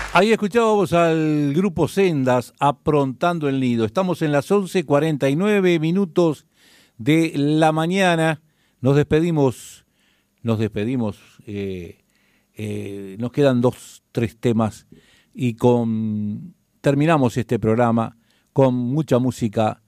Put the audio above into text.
Ahí escuchábamos al grupo Sendas aprontando el nido. Estamos en las 11:49 de la mañana. Nos despedimos, nos despedimos. Nos quedan dos, tres temas y terminamos este programa con mucha música